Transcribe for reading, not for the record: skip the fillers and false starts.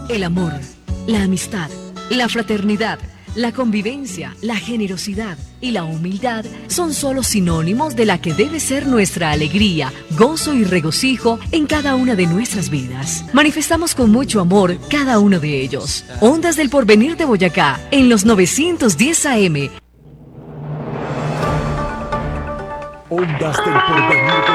El amor, la amistad, la fraternidad, la convivencia, la generosidad y la humildad son solo sinónimos de la que debe ser nuestra alegría, gozo y regocijo en cada una de nuestras vidas. Manifestamos con mucho amor cada uno de ellos. Ondas del Porvenir de Boyacá, en los 910 AM. Ondas del Porvenir de